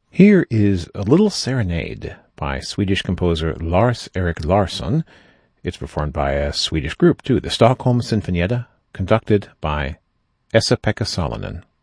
Here is a little serenade by Swedish composer Lars-Erik Larsson. It's performed by a Swedish group, too, the Stockholm Sinfonietta, conducted by Esa-Pekka Salonen.